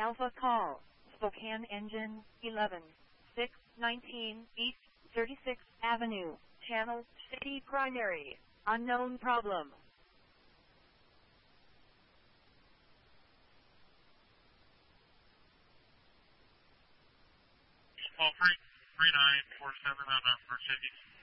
Alpha call. Spokane engine 11. 619 East 36th Avenue. Channel City primary. Unknown problem. Call 3947 on our Mercedes.